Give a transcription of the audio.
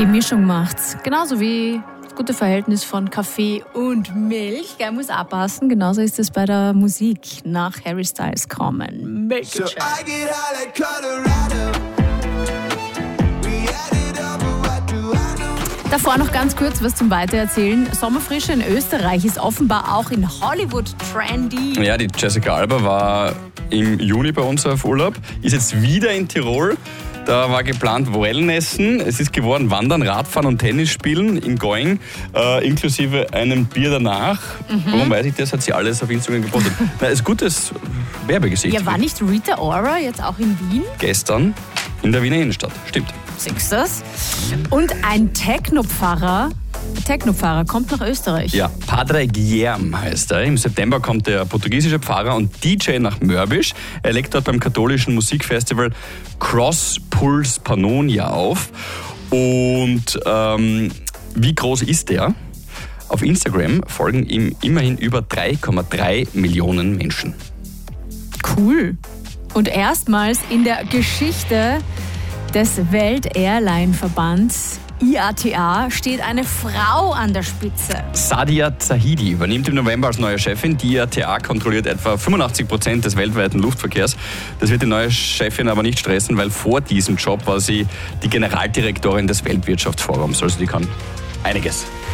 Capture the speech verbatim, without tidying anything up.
Die Mischung macht's. Genauso wie das gute Verhältnis von Kaffee und Milch. Der muss auch passen. Genauso ist es bei der Musik. Nach Harry Styles kommen. Milk so Davor noch ganz kurz was zum Weitererzählen. Sommerfrische in Österreich ist offenbar auch in Hollywood trendy. Ja, die Jessica Alba war im Juni bei uns auf Urlaub, ist jetzt wieder in Tirol. Da war geplant Wellnessen. Es ist geworden Wandern, Radfahren und Tennis spielen in Going, äh, inklusive einem Bier danach. Mhm. Warum weiß ich das? Hat sie alles auf Instagram gepostet. Na, ist gutes Werbegesicht. Ja, war nicht Rita Ora jetzt auch in Wien? Gestern in der Wiener Innenstadt, stimmt. Siehst du das? Und ein Techno-Pfarrer, Techno-Pfarrer kommt nach Österreich. Ja, Padre Guilherme heißt er. Im September kommt der portugiesische Pfarrer und D J nach Mörbisch. Er legt dort beim katholischen Musikfestival Cross Pulse Pannonia auf. Und ähm, wie groß ist der? Auf Instagram folgen ihm immerhin über drei Komma drei Millionen Menschen. Cool. Und erstmals in der Geschichte des Welt-Airline-Verbands I A T A steht eine Frau an der Spitze. Sadia Zahidi übernimmt im November als neue Chefin. Die I A T A kontrolliert etwa fünfundachtzig Prozent des weltweiten Luftverkehrs. Das wird die neue Chefin aber nicht stressen, weil vor diesem Job war sie die Generaldirektorin des Weltwirtschaftsforums. Also die kann einiges.